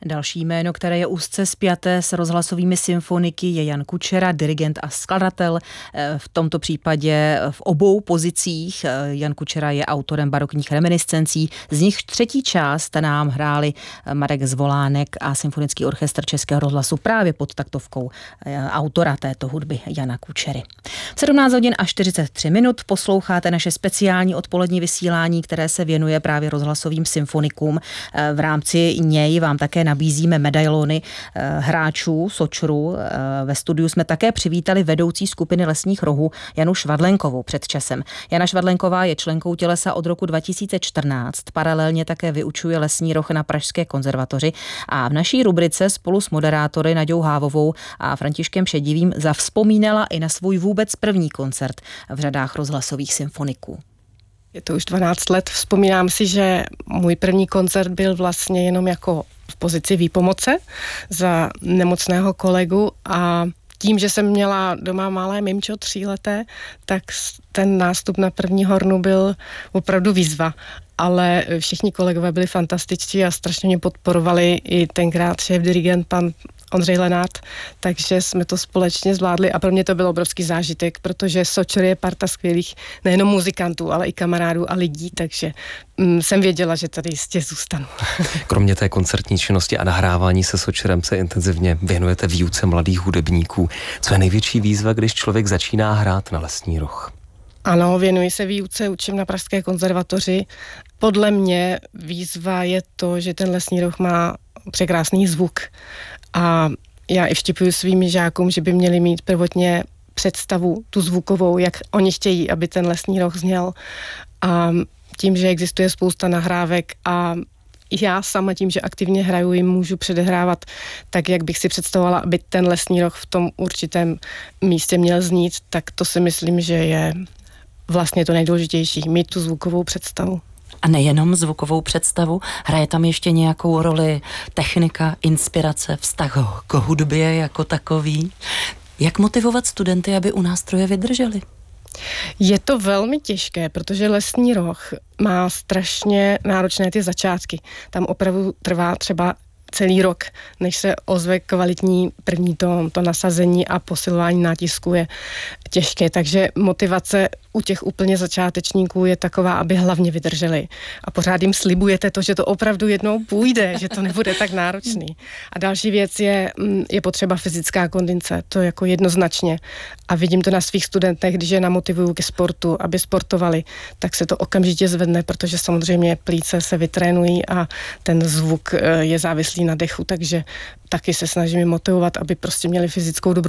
Další jméno, které je úzce spjaté s rozhlasovými symfoniky, je Jan Kučera, dirigent a skladatel. V tomto případě v obou pozicích. Jan Kučera je autorem barokních reminiscencí, z nich třetí část nám hráli Marek Zvolánek a Symfonický orchestr Českého rozhlasu právě pod taktovkou autora této hudby Jana Kučery. 17 hodin a 43 minut posloucháte naše speciální odpolední vysílání, které se věnuje právě rozhlasovým symfonikům. V rámci něj vám také nabízíme medailony hráčů Sočru. Ve studiu jsme také přivítali vedoucí skupiny Lesních rohů Janu Švadlenkovou před časem. Jana Švadlenková je členkou tělesa od roku 2014. Paralelně také vyučuje lesní roh na Pražské konzervatoři a v naší rubrice spolu s moderátory Naďou Hávovou a Františkem Šedivým zavzpomínala i na svůj vůbec první koncert v řadách rozhlasových symfoniků. Je to už 12 let. Vzpomínám si, že můj první koncert byl vlastně jenom jako v pozici výpomoce za nemocného kolegu a tím, že jsem měla doma malé mimčo 3leté, tak ten nástup na první hornu byl opravdu výzva. Ale všichni kolegové byli fantastičtí a strašně mě podporovali i tenkrát šéf-dirigent pan Ondřej Lenát, takže jsme to společně zvládli a pro mě to byl obrovský zážitek, protože Sočr je parta skvělých nejenom muzikantů, ale i kamarádů a lidí, takže jsem věděla, že tady jistě zůstanu. Kromě té koncertní činnosti a nahrávání se Sočrem se intenzivně věnujete výuce mladých hudebníků. Co je největší výzva, když člověk začíná hrát na lesní roh? Ano, věnuji se výuce, učím na Pražské konzervatoři. Podle mě výzva je to, že ten lesní roh má překrásný zvuk. A já i vštěpuju svým žákům, že by měli mít prvotně představu, tu zvukovou, jak oni chtějí, aby ten lesní roh zněl. A tím, že existuje spousta nahrávek a já sama tím, že aktivně hraju, jim můžu předehrávat tak, jak bych si představovala, aby ten lesní roh v tom určitém místě měl znít, tak to si myslím, že je vlastně to nejdůležitější, mít tu zvukovou představu. A nejenom zvukovou představu, hraje tam ještě nějakou roli technika, inspirace, vztah k hudbě jako takový. Jak motivovat studenty, aby u nástroje vydrželi? Je to velmi těžké, protože lesní roh má strašně náročné ty začátky. Tam opravdu trvá třeba celý rok, než se ozve kvalitní první tón, to nasazení a posilování nátisku je těžké, takže motivace u těch úplně začátečníků je taková, aby hlavně vydrželi. A pořád jim slibujete to, že to opravdu jednou půjde, že to nebude tak náročný. A další věc je potřeba fyzická kondice, to jako jednoznačně. A vidím to na svých studentech, když je namotivuju ke sportu, aby sportovali, tak se to okamžitě zvedne, protože samozřejmě plíce se vytrénují a ten zvuk je závislý na dechu, takže taky se snažím je motivovat, aby prostě měli fyzickou dobrou